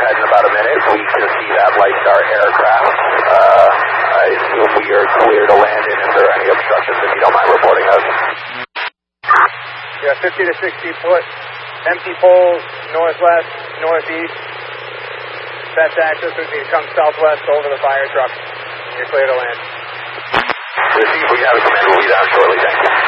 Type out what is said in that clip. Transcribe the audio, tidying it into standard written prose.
ahead in about a minute. We can see that Light Star aircraft. I assume we are clear to land in. If there are any obstructions, if you don't mind reporting us. Yeah, 50 to 60 foot, empty poles, northwest, northeast. Best access would be to come southwest over the fire truck. You're clear to land. We'll see if we have a command. We'll be down shortly. Thank you.